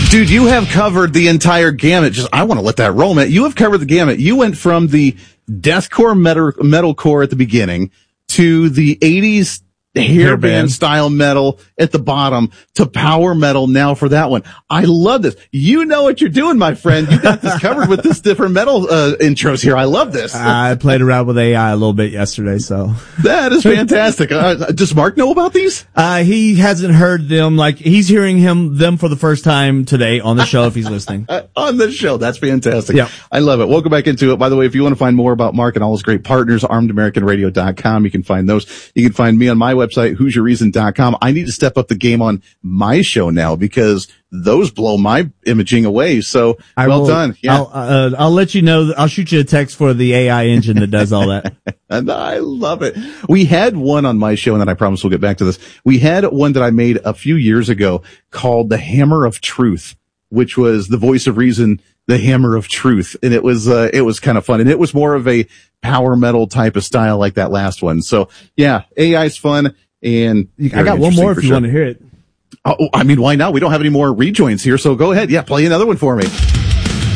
Dude, you have covered the entire gamut. I want to let that roll, man. You have covered the gamut. You went from the deathcore metalcore at the beginning to the 80s hairband style metal at the bottom to power metal now for that one. I love this. You know what you're doing, my friend. You got this covered with this different metal intros here. I love this. I played around with AI a little bit yesterday, so. That is fantastic. Does Mark know about these? He hasn't heard them. Like, he's hearing them for the first time today on the show if he's listening. On the show. That's fantastic. Yeah. I love it. Welcome back into it. By the way, if you want to find more about Mark and all his great partners, armedamericanradio.com, you can find those. You can find me on my website, HoosierReason.com. I need to step up the game on my show now because those blow my imaging away. So well done. Yeah. I'll let you know. I'll shoot you a text for the AI engine that does all that. And I love it. We had one on my show, and then I promise we'll get back to this. We had one that I made a few years ago called The Hammer of Truth, which was the voice of reason, the hammer of truth. And it was kind of fun. And it was more of a power metal type of style like that last one. So yeah, AI's fun. And I got one more if you want to hear it. Oh, I mean, why not? We don't have any more rejoins here. So go ahead. Yeah, play another one for me.